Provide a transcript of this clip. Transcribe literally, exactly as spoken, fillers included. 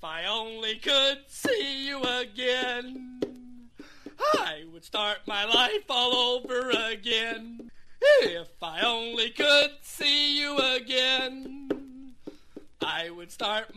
I only could see you again, I would start my life all over again. If I only could see you again, I would start